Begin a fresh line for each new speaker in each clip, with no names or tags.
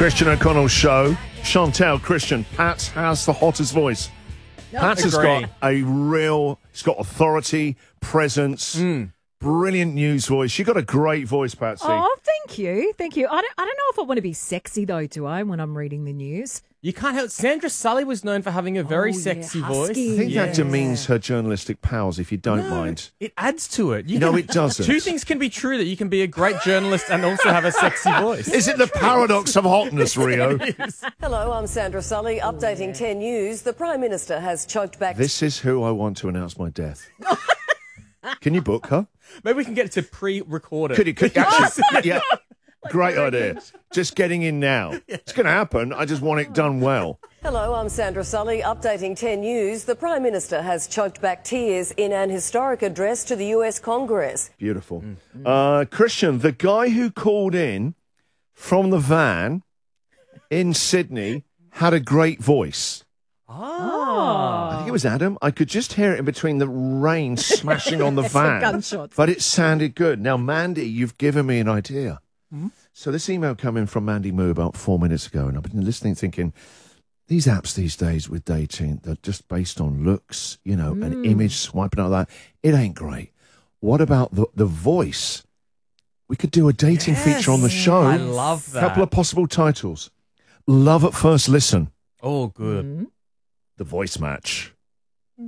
Christian O'Connell show. Chantel, Christian, Pat has the hottest voice. Pat has got he's got authority, presence, brilliant news voice. You got a great voice, Patsy.
Oh, thank you. Thank you. I don't know if I want to be sexy, though, do I, when I'm reading the news?
You can't help. Sandra Sully was known for having a very sexy voice.
husky.
I think that demeans her journalistic powers, if you don't mind.
It adds to it.
No, it doesn't.
Two things can be true, that you can be a great journalist and also have a sexy voice.
Is it the paradox of hotness, Rio?
Hello, I'm Sandra Sully, updating 10 News. The Prime Minister has choked back...
This is who I want to announce my death. Can you book her?
Maybe we can get it to pre-record it.
Could actually, yeah, great idea. Just getting in now. It's going to happen. I just want it done well.
Hello, I'm Sandra Sully, updating 10 News. The Prime Minister has choked back tears in an historic address to the US Congress.
Beautiful. Christian, the guy who called in from the van in Sydney had a great voice. I think it was Adam. I could just hear it in between the rain smashing on the van.
Gunshots.
But it sounded good. Now, Mandy, you've given me an idea. So this email came in from Mandy Moo about 4 minutes ago, and I've been listening thinking, these apps these days with dating, they're just based on looks, you know, an image swiping out that. It ain't great. What about the voice? We could do a dating feature on the show.
I love that.
Couple of possible titles. Love at First Listen.
Oh, good.
The voice match. I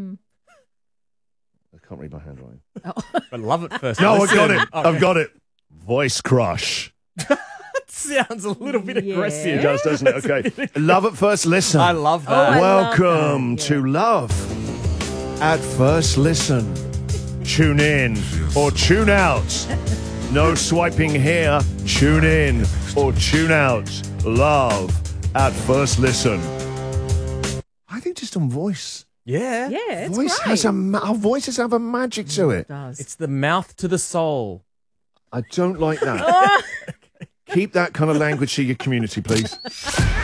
can't read my handwriting.
I love it first.
No, I
Listen.
got it.
Okay.
I've got it. Voice crush.
Sounds a little bit
It
aggressive.
does, doesn't it? Okay. Love at First Listen.
I love that.
I love
Welcome
that, yeah.
to Love at First Listen. Tune in or tune out. No swiping here. Tune in or tune out. Love at First Listen. I think just on voice.
Yeah.
Yeah, it's
Voice
great.
has our voices have a magic to it.
It does.
It's the mouth to the soul.
I don't like that. Keep that kind of language to your community, please.